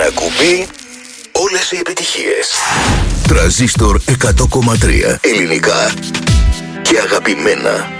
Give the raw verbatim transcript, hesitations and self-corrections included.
Ένα κουμπί, όλες οι επιτυχίες. Τρανζίστορ εκατό κόμμα τρία. Ελληνικά και αγαπημένα.